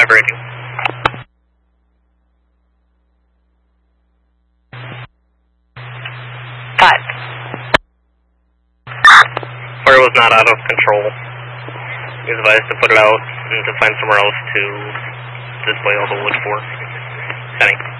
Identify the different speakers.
Speaker 1: rating. Fire was not out of control. He was advised to put it out and to find somewhere else to display all the wood for. Sending.